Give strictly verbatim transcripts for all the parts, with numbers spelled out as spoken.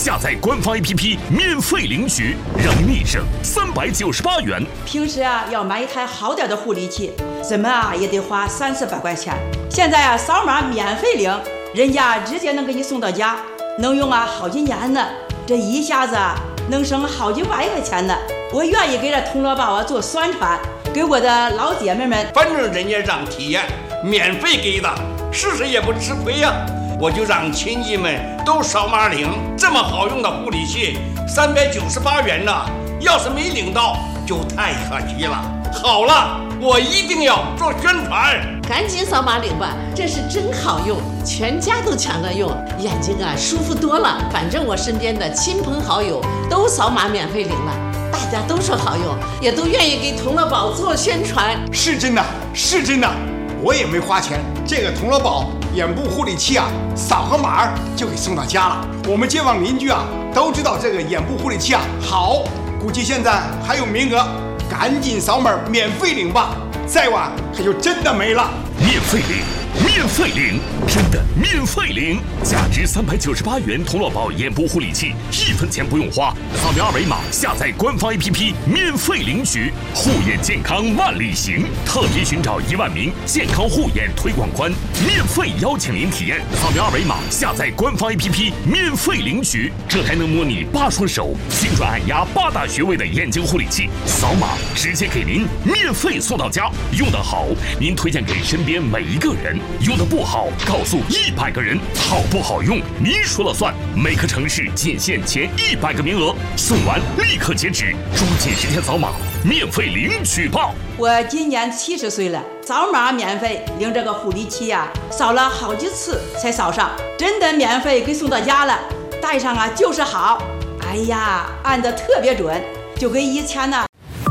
下载官方 A P P 免费领取，让你省三百九十八元。 平时啊要买一台好点的护理器，怎么啊也得花三四百块钱。现在啊扫码免费领，人家直接能给你送到家，能用啊好几年呢。这一下子啊能省好几万块钱呢。我愿意给这铜锣包啊做宣传，给我的老姐妹们。 反正人家让体验，免费给的，试试也不吃亏呀、啊。我就让亲戚们都扫码领，这么好用的护理器，三百九十八元呢。要是没领到，就太可惜了。好了，我一定要做宣传， 赶紧扫码领吧，这是真好用，全家都抢着用，眼睛啊舒服多了。反正我身边的亲朋好友都扫码免费领了，大家都说好用，也都愿意给铜锣宝做宣传。 是真的，是真的，我也没花钱，这个铜锣宝眼部护理器啊，扫个码就给送到家了。我们街坊邻居啊都知道这个眼部护理器啊好，估计现在还有名额，赶紧扫码免费领吧，再晚可就真的没了。 免费领，免费领，真的免费领！价值三百九十八元铜锣宝眼部护理器，一分钱不用花，扫描二维码下载官方 A P P 免费领取。护眼健康万里行，特别寻找一万名健康护眼推广官，免费邀请您体验。扫描二维码下载官方 A P P 免费领取。这台能模拟八双手、精准按压八大穴位的眼睛护理器，扫码直接给您免费送到家。用得好，您推荐给身边每一个人；用得不好，告诉一百个人。好不好用，您说了算。每个城市仅限前一百个名额，送完立刻截止，抓紧时间扫码，免费领取吧。 我今年七十岁了，扫码免费领这个护理器呀、啊，扫了好几次才扫上，真的免费给送到家了。戴上啊就是好，哎呀，按得特别准，就跟以前呢、啊。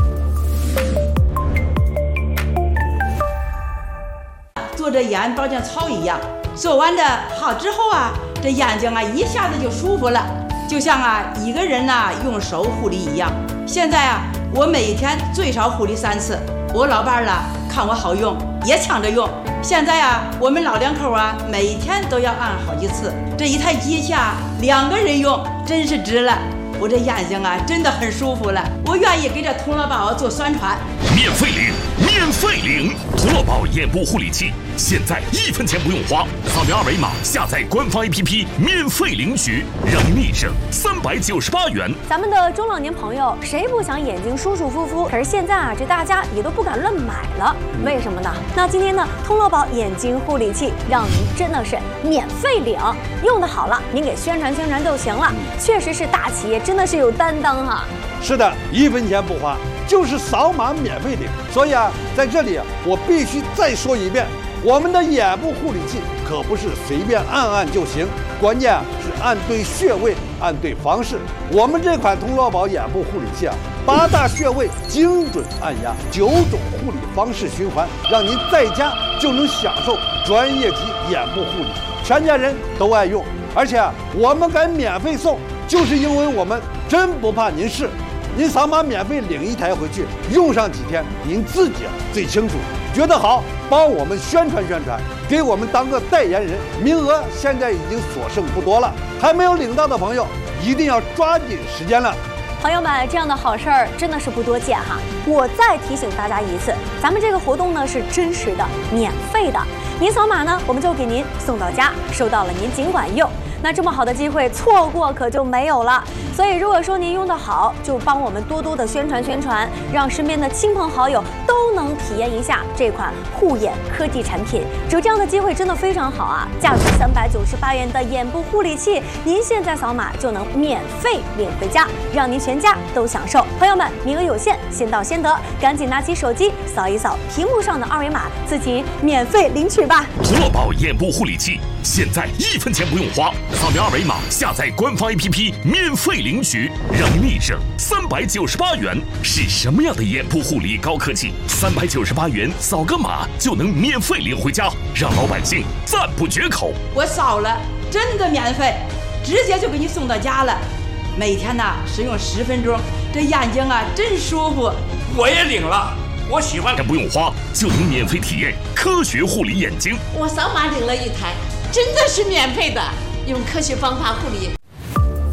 做着眼保健操一样，做完的好之后啊，这眼睛啊一下子就舒服了，就像啊一个人呐、啊、用手护理一样。现在啊，我每天最少护理三次。我老伴儿了看我好用，也抢着用。现在啊，我们老两口啊，每天都要按好几次。这一台机器啊，两个人用真是值了。我这眼睛啊，真的很舒服了。我愿意给这铜锣宝做宣传， 免费领，免费领铜锣宝眼部护理器，现在一分钱不用花，扫描二维码下载官方 A P P 免费领取，让你省三百九十八元。 咱们的中老年朋友谁不想眼睛舒舒服服？可是现在啊，这大家也都不敢乱买了，为什么呢？那今天呢，铜锣宝眼睛护理器让您真的是免费领，用的好了，您给宣传宣传就行了。确实是大企业。真的是有担当哈！ 是的，一分钱不花，就是扫码免费领。所以啊，在这里啊，我必须再说一遍，我们的眼部护理器可不是随便按按就行，关键啊是按对穴位，按对方式。我们这款铜锣宝眼部护理器啊，八大穴位精准按压，九种护理方式循环，让您在家就能享受专业级眼部护理，全家人都爱用。而且啊，我们敢免费送。就是因为我们真不怕您试，您扫码免费领一台回去，用上几天您自己最清楚。觉得好，帮我们宣传宣传，给我们当个代言人。名额现在已经所剩不多了，还没有领到的朋友一定要抓紧时间了。 朋友们，这样的好事儿真的是不多见哈！我再提醒大家一次，咱们这个活动呢是真实的、免费的。您扫码呢，我们就给您送到家，收到了您尽管用。那这么好的机会错过可就没有了。所以如果说您用得好，就帮我们多多的宣传宣传，让身边的亲朋好友都能体验一下这款护眼科技产品。有这样的机会真的非常好啊！价值三百九十八元的眼部护理器，您现在扫码就能免费领回家，让您全家都享受。朋友们，名额有限，先到先得，赶紧拿起手机扫一扫屏幕上的二维码，自己免费领取吧。 铜锣宝眼部护理器，现在一分钱不用花，扫描二维码下载官方 A P P 免费领取，让你省三百九十八元。是什么样的眼部护理高科技？三百九十八元扫个码就能免费领回家，让老百姓赞不绝口。 我扫了，真的免费，直接就给你送到家了。每天呢使用十分钟，这眼睛啊真舒服。 我也领了，我喜欢。 不用花就能免费体验科学护理眼睛。 我扫码领了一台，真的是免费的，用科学方法护理。